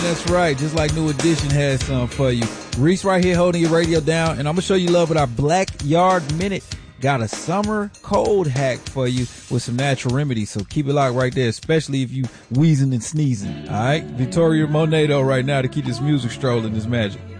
That's right. Just like New Edition has some for you. Reese right here holding your radio down, and I'm going to show you love with our Backyard Minute. Got a summer cold hack for you with some natural remedies, so keep it locked right there, especially if you wheezing and sneezing. All right? Victoria Monedo right now to keep this music strolling, this magic.